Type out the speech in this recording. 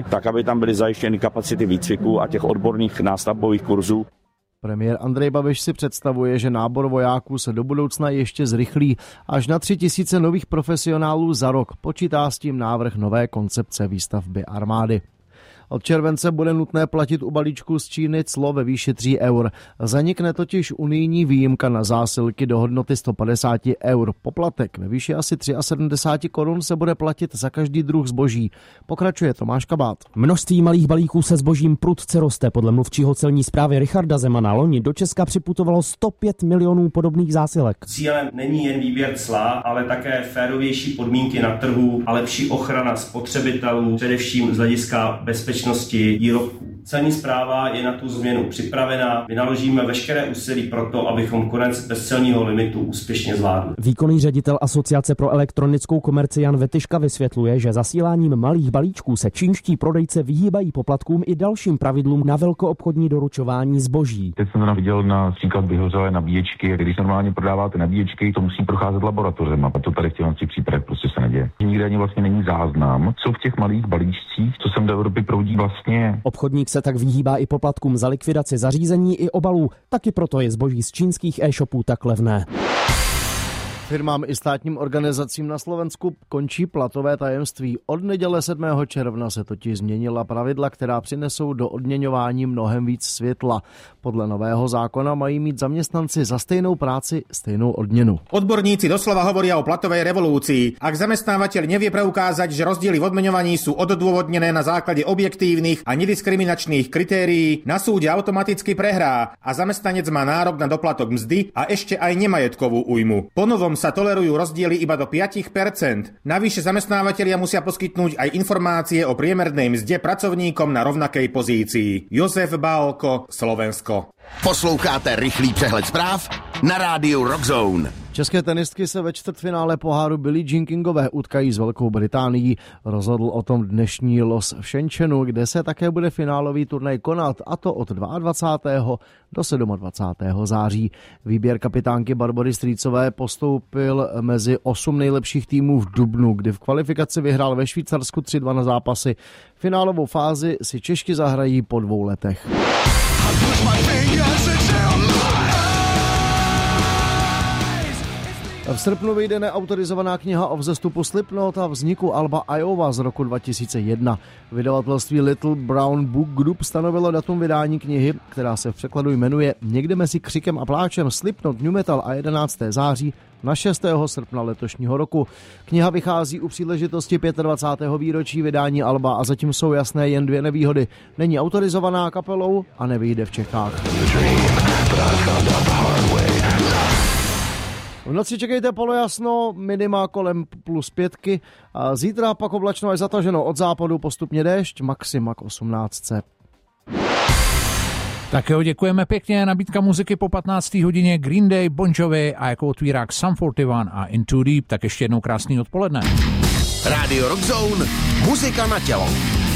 školami, tak aby tam byly zajištěny kapacity výcviku a těch odborných nástavbových kurzů. Premiér Andrej Babiš si představuje, že nábor vojáků se do budoucna ještě zrychlí až na 3 000 nových profesionálů za rok. Počítá s tím návrh nové koncepce výstavby armády. Od července bude nutné platit u balíčku z Číny clo ve výši 3 eur. Zanikne totiž unijní výjimka na zásilky do hodnoty 150 eur. Poplatek ve výši asi 73 korun se bude platit za každý druh zboží. Pokračuje Tomáš Kabát. Množství malých balíků se zbožím prudce roste. Podle mluvčího celní správy Richarda Zemana loni do Česka připutovalo 105 milionů podobných zásilek. Cílem není jen výběr cla, ale také férovější podmínky na trhu a lepší ochrana spotřebitelů, především z hlediska bezpečnosti výrobků. Celní správa je na tu změnu připravená. Vynaložíme veškeré úsilí pro to, abychom konec bezcelního limitu úspěšně zvládli. Výkonný ředitel Asociace pro elektronickou komerci Jan Vetyška vysvětluje, že zasíláním malých balíčků se čínští prodejce vyhýbají poplatkům i dalším pravidlům na velkoobchodní doručování zboží. Teď jsem viděl například vyhořelé nabíječky. Když normálně prodáváte nabíječky, to musí procházet laboratorem a to tady v těch případech prostě se neděje. Nikde ani vlastně není záznam, co v těch malých balíčcích, co sem do Evropy proudí vlastně. Obchodník se tak vyhýbá i poplatkům za likvidaci zařízení i obalů. Taky proto je zboží z čínských e-shopů tak levné. Firmám i státním organizacím na Slovensku končí platové tajemství. Od neděle 7. června se totiž změnila pravidla, která přinesou do odměňování mnohem víc světla. Podle nového zákona mají mít zaměstnanci za stejnou práci stejnou odměnu. Odborníci doslova hovoria o platovej revolúcii. Ak zamestnávateľ nevie preukázať, že rozdiely v odmeňovaní sú odôvodnené na základe objektívnych a nediskriminačných kritérií, na súde automaticky prehrá a zamestnanec má nárok na doplatok mzdy a ešte aj nemajetkovú újmu. Ponovom sa tolerujú rozdiely iba do 5%. Navyše zamestnávatelia musia poskytnúť aj informácie o priemernej mzde pracovníkom na rovnakej pozícii. Jozef Bálko, Slovensko. Posloucháte rychlý přehled zpráv na rádiu Rockzone. České tenistky se ve čtvrtfinále poháru Billie Jean Kingové utkají s Velkou Británií. Rozhodl o tom dnešní los v Shenzhenu, kde se také bude finálový turnaj konat, a to od 22. do 27. září. Výběr kapitánky Barbory Strýcové postoupil mezi 8 nejlepších týmů v dubnu, kdy v kvalifikaci vyhrál ve Švýcarsku 3-2 na zápasy. Finálovou fázi si Češky zahrají po 2 letech. V srpnu vyjde neautorizovaná kniha o vzestupu Slipknot a vzniku alba Iowa z roku 2001. Vydavatelství Little Brown Book Group stanovilo datum vydání knihy, která se v překladu jmenuje Někde mezi křikem a pláčem Slipknot, New Metal a 11. září na 6. srpna letošního roku. Kniha vychází u příležitosti 25. výročí vydání alba a zatím jsou jasné jen 2 nevýhody. Není autorizovaná kapelou a nevyjde v Čechách. V noci čekejte polojasno, minima kolem +5. A zítra pak oblačno až zataženo, od západu postupně déšť, maxima k 18. Tak jo, děkujeme pěkně. Nabídka muziky po 15. hodině Green Day, Bon Jovi a jako otvírák Sum 41 a Into Deep. Tak ještě jednou krásný odpoledne. Radio Rockzone, muzika na tělo.